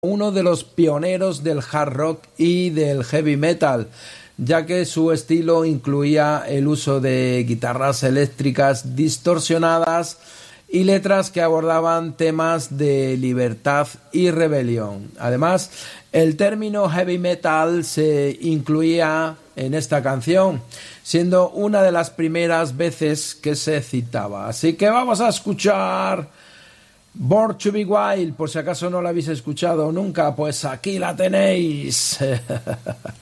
uno de los pioneros del hard rock y del heavy metal, ya que su estilo incluía el uso de guitarras eléctricas distorsionadas y letras que abordaban temas de libertad y rebelión. Además, el término heavy metal se incluía en esta canción, siendo una de las primeras veces que se citaba. Así que vamos a escuchar Born to be Wild, por si acaso no la habéis escuchado nunca, pues aquí la tenéis.